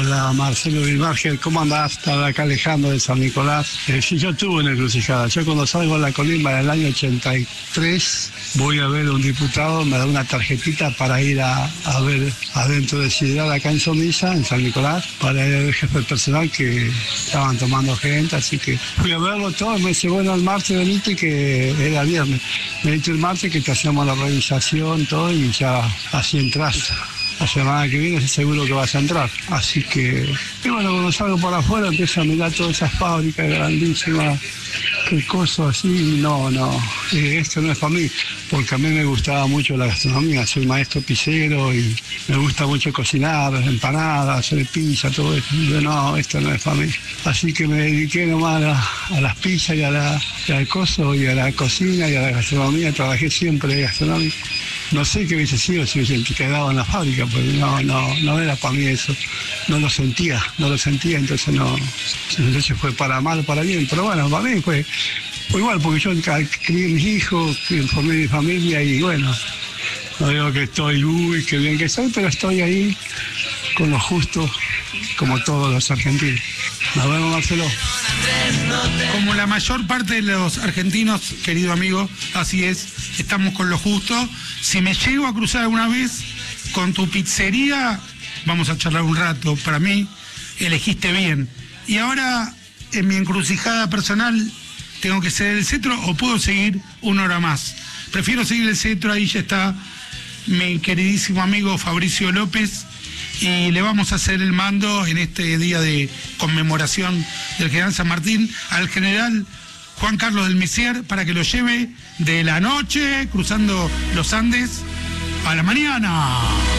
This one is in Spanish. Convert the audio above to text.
Hola, Marcelo Vilmarger, ¿cómo andás? Estaba acá Alejandro de San Nicolás. Sí, yo estuve en la encrucijada. Yo cuando salgo a la colima del año 83, voy a ver a un diputado, me da una tarjetita para ir a ver adentro de Ciudad, acá en Somisa, en San Nicolás, para ir a ver el jefe personal que estaban tomando gente, así que fui a verlo todo, me dice, bueno, el martes veniste, que era viernes. Me dice el martes que te hacemos la revisación, todo, y ya así entras. La semana que viene seguro que vas a entrar. Así que, y bueno, cuando salgo por afuera empiezo a mirar todas esas fábricas grandísimas, qué cosas así, no, esto no es para mí, porque a mí me gustaba mucho la gastronomía, soy maestro pizzero y me gusta mucho cocinar, empanadas, hacer pizza, todo eso. Yo no, esto no es para mí. Así que me dediqué nomás a las pizzas y al coso y a la cocina y a la gastronomía, trabajé siempre de gastronómico. No sé qué hubiese sido si hubiese quedado en la fábrica, porque no era para mí eso. No lo sentía, entonces no. Entonces fue para mal o para bien, pero bueno, para mí fue igual, porque yo crié mis hijos, formé mi familia y bueno, no digo que estoy, qué bien que soy, pero estoy ahí con lo justo, como todos los argentinos. Nos vemos, Marcelo. Como la mayor parte de los argentinos, querido amigo, así es, estamos con lo justo. Si me llego a cruzar alguna vez con tu pizzería, vamos a charlar un rato. Para mí, elegiste bien. Y ahora, en mi encrucijada personal, ¿tengo que seguir el cetro o puedo seguir una hora más? Prefiero seguir el cetro, ahí ya está mi queridísimo amigo Fabricio López, y le vamos a hacer el mando en este día de conmemoración del General San Martín al general Juan Carlos del Messier, para que lo lleve de la noche cruzando los Andes a la mañana.